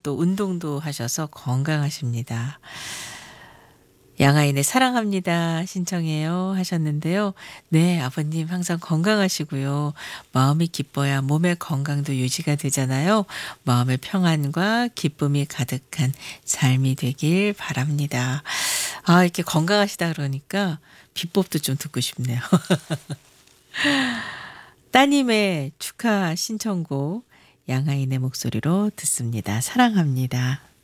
또 운동도 하셔서 건강하십니다. 양아인의 사랑합니다 신청해요 하셨는데요. 네, 아버님 항상 건강하시고요. 마음이 기뻐야 몸의 건강도 유지가 되잖아요. 마음의 평안과 기쁨이 가득한 삶이 되길 바랍니다. 아, 이렇게 건강하시다 그러니까 비법도 좀 듣고 싶네요. 따님의 축하 신청곡 양아인의 목소리로 듣습니다. 사랑합니다.